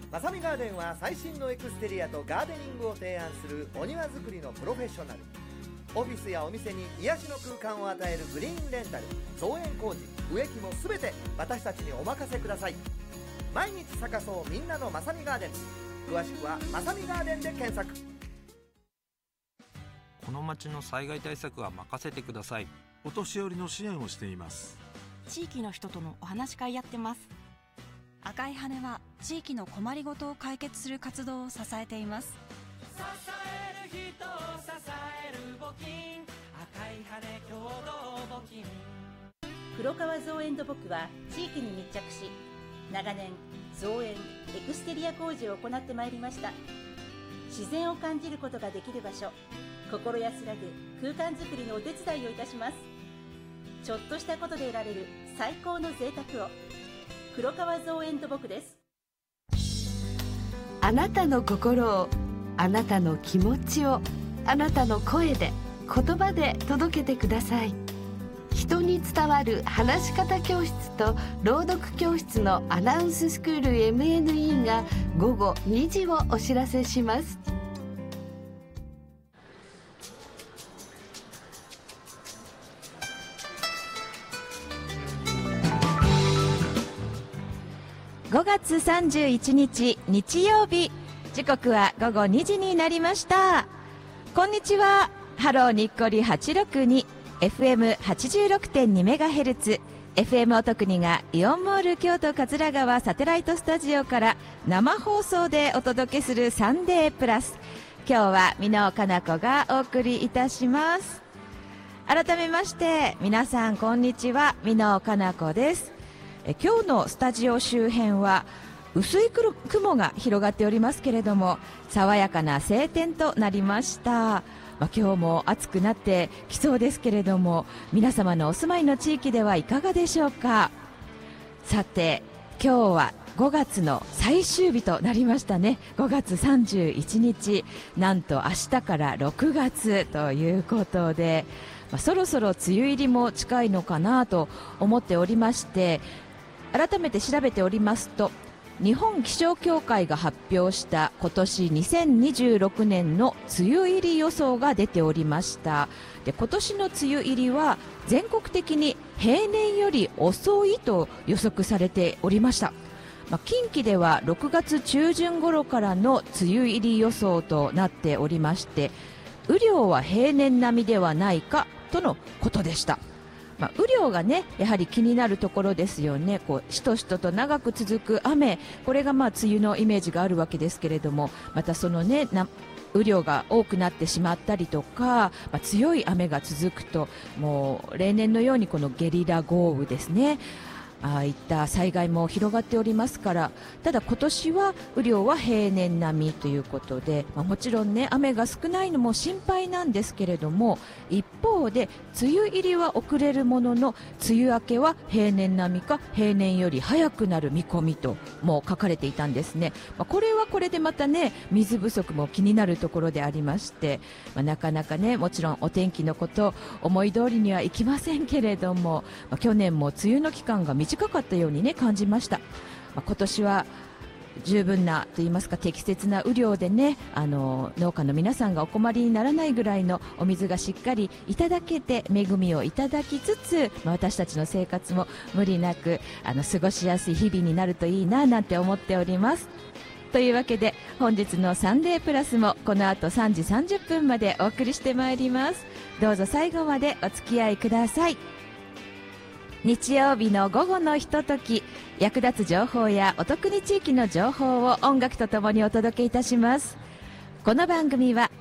まさみガーデンは最新のエクステリアとガーデニングを提案するお庭作りのプロフェッショナル。オフィスやお店に癒しの空間を与えるグリーンレンタル、造園工事、植木もすべて私たちにお任せください。毎日咲かそうみんなのまさみガーデン。詳しくはまさみガーデンで検索。 この町の災害対策は任せてください。 お年寄りの支援をしています。 地域の人とのお話し会やってます。 赤い羽は地域の困りごとを解決する活動を支えています。 支える人を支える募金、赤い羽共同募金。 黒川造園土木は地域に密着し、長年造園エクステリア工事を行ってまいりました。自然を感じることができる場所、心安らぐ空間づくりのお手伝いをいたします。ちょっとしたことで得られる最高の贅沢を。黒川造園土木です。 あなたの心を、あなたの気持ちを、あなたの声で、言葉で届けてください。人に伝わる話し方教室と朗読教室のアナウンススクール MNE が午後2時をお知らせします。 5月31日日曜日、時刻は午後2時になりました。こんにちは。ハローにっこり 862 FM86.2MHz、 FM おとくにがイオンモール京都桂川サテライトスタジオから生放送でお届けするサンデープラス。今日は箕尾かな子がお送りいたします。改めまして皆さんこんにちは、箕尾かな子です。今日のスタジオ周辺は薄い雲が広がっておりますけれども、爽やかな晴天となりました。今日も暑くなってきそうですけれども、皆様のお住まいの地域ではいかがでしょうか。さて、今日は5月の最終日となりましたね。5月31日、なんと明日から6月ということで、そろそろ梅雨入りも近いのかなと思っておりまして、改めて調べておりますと、日本気象協会が発表した今年2026年の梅雨入り予想が出ておりました。で、今年の梅雨入りは全国的に平年より遅いと予測されておりました。近畿では6月中旬頃からの梅雨入り予想となっておりまして、雨量は平年並みではないかとのことでした。雨量がね、やはり気になるところですよね。しとしとと長く続く雨、これが梅雨のイメージがあるわけですけれども、またそのね、雨量が多くなってしまったりとか、強い雨が続くと、もう例年のようにこのゲリラ豪雨ですね、ああいった災害も広がっておりますから、ただ今年は雨量は平年並みということで、もちろんね、雨が少ないのも心配なんですけれども、一方で梅雨入りは遅れるものの、梅雨明けは平年並みか平年より早くなる見込みとも書かれていたんですね。これはこれでまたね、水不足も気になるところでありまして、なかなかね、もちろんお天気のこと思い通りにはいきませんけれども、去年も梅雨の期間が短かったようにね、感じました。今年は十分なと言いますか、適切な雨量でね、農家の皆さんがお困りにならないぐらいのお水がしっかりいただけて、恵みをいただきつつ、私たちの生活も無理なく過ごしやすい日々になるといいななんて思っております。というわけで、本日のサンデープラスもこの後3時30分までお送りしてまいります。どうぞ最後までお付き合いください。日曜日の午後のひととき、役立つ情報やお得に地域の情報を音楽とともにお届けいたします。この番組は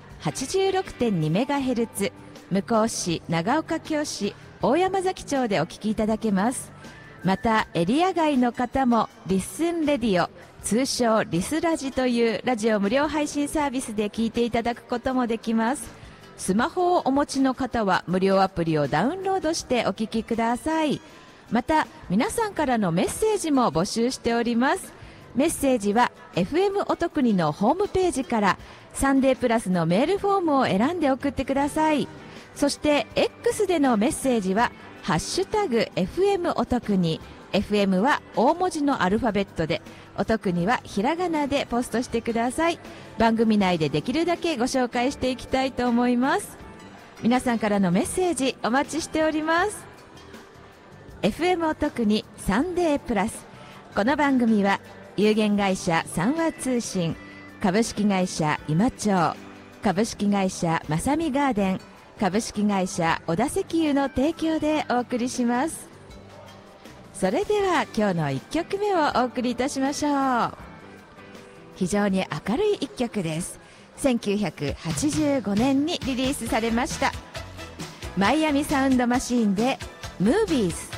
86.2MHz、 向こう市、長岡京市、大山崎町でお聞きいただけます。またエリア外の方もリッスンレディオ、通称リスラジというラジオ無料配信サービスで聞いていただくこともできます。スマホをお持ちの方は無料アプリをダウンロードしてお聞きください。また皆さんからのメッセージも募集しております。メッセージは FM おとくにのホームページからサンデープラスのメールフォームを選んで送ってください。そして X でのメッセージはハッシュタグ FM おとくに、 FM は大文字のアルファベットで、お得にはひらがなでポストしてください。番組内でできるだけご紹介していきたいと思います。皆さんからのメッセージお待ちしております。 FM お得にサンデープラス。この番組は有限会社三和通信、株式会社今町、株式会社まさみガーデン、株式会社小田石油の提供でお送りします。それでは今日の1曲目をお送りいたしましょう。非常に明るい1曲です。1985年にリリースされました。マイアミサウンドマシーンでムービーズ。